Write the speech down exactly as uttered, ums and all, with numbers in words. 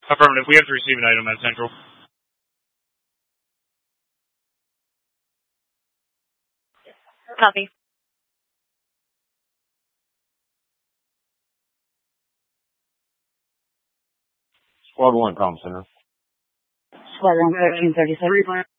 Affirmative. We have to receive an item at Central. Copy. Squad one, comm center. Squad one, thirteen thirty-seven.